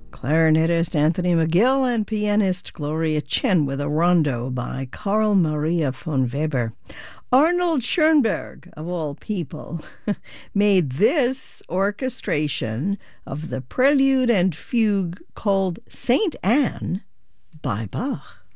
Clarinetist Anthony McGill and pianist Gloria Chen with a rondo by Carl Maria von Weber. Arnold Schoenberg, of all people, made this orchestration of the prelude and fugue called Saint Anne by Bach.